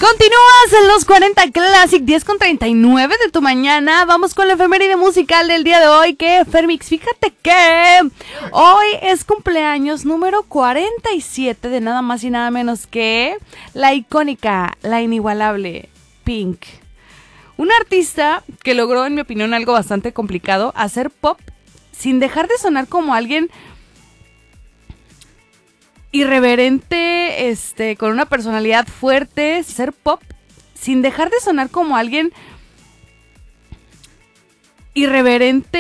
Continúas en los 40 Classic, 10:39 de tu mañana. Vamos con la efeméride musical del día de hoy. Que Fermix, fíjate que hoy es cumpleaños número 47 de nada más y nada menos que la icónica, la inigualable Pink. Una artista que logró, en mi opinión, algo bastante complicado: hacer pop sin dejar de sonar como alguien irreverente, con una personalidad fuerte, ser pop sin dejar de sonar como alguien irreverente.